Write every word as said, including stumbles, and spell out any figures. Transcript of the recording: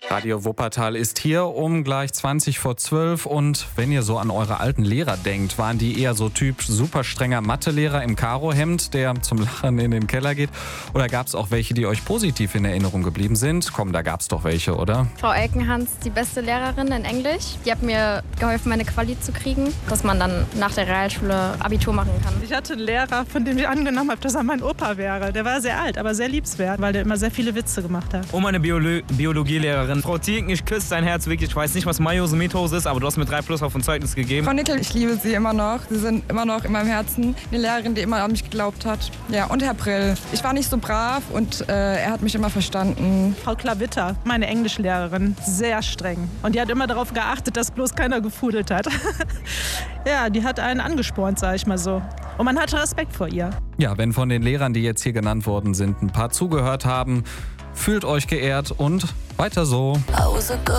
Radio Wuppertal ist hier um gleich zwanzig vor zwölf und wenn ihr so an eure alten Lehrer denkt, waren die eher so Typ super strenger Mathelehrer im Karohemd, der zum Lachen in den Keller geht? Oder gab es auch welche, die euch positiv in Erinnerung geblieben sind? Komm, da gab es doch welche, oder? Frau Elkenhans, die beste Lehrerin in Englisch. Die hat mir geholfen, meine Quali zu kriegen, dass man dann nach der Realschule Abitur machen kann. Ich hatte einen Lehrer, von dem ich angenommen habe, dass er mein Opa wäre. Der war sehr alt, aber sehr liebenswert, weil der immer sehr viele Witze gemacht hat. Und meine Biolo- Biologielehrerin. Frau Thielken, ich küsse dein Herz wirklich. Ich weiß nicht, was Meiose Methose ist, aber du hast mir drei Plus auf ein Zeugnis gegeben. Frau Nickel, ich liebe Sie immer noch. Sie sind immer noch in meinem Herzen. Eine Lehrerin, die immer an mich geglaubt hat. Ja, und Herr Brill. Ich war nicht so brav und äh, er hat mich immer verstanden. Frau Klavitter, meine Englischlehrerin, sehr streng. Und die hat immer darauf geachtet, dass bloß keiner gefudelt hat. Ja, die hat einen angespornt, sag ich mal so. Und man hatte Respekt vor ihr. Ja, wenn von den Lehrern, die jetzt hier genannt worden sind, ein paar zugehört haben, fühlt euch geehrt und weiter so. I was a girl.